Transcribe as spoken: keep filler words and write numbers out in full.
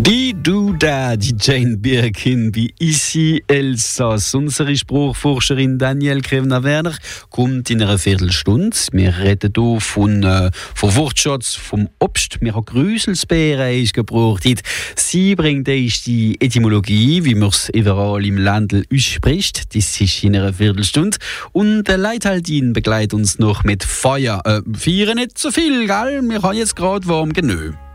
Die du da, die Jane Birkin, wie Ici Elsass. Unsere Spruchforscherin Danielle Krevner-Werner kommt in einer Viertelstunde. Wir reden hier von, äh, von Wortschatz, vom Obst. Wir haben Grüselsbeeren gebraucht. Sie bringt uns die Etymologie, wie man es überall im Ländl ausspricht. Das ist in einer Viertelstunde. Und der Leithaldin begleitet uns noch mit Feuer. Äh, feiern nicht so viel, gell? Wir haben jetzt gerade warm genug.